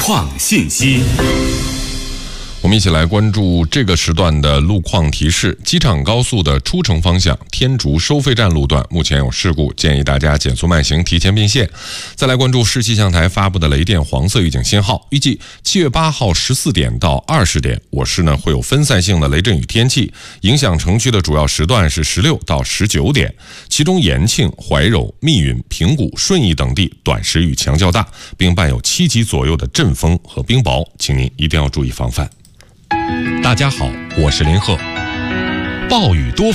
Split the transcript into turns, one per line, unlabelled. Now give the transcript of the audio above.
况信息。
我们一起来关注这个时段的路况提示。机场高速的出城方向天竺收费站路段目前有事故，建议大家减速慢行，提前并线。再来关注市气象台发布的雷电黄色预警信号，预计7月8号14点到20点，我市呢会有分散性的雷阵雨天气，影响城区的主要时段是16到19点，其中延庆、怀柔、密云、平谷、顺义等地短时雨强较大，并伴有7级左右的阵风和冰雹，请您一定要注意防范。
大家好，我是林鹤。暴雨多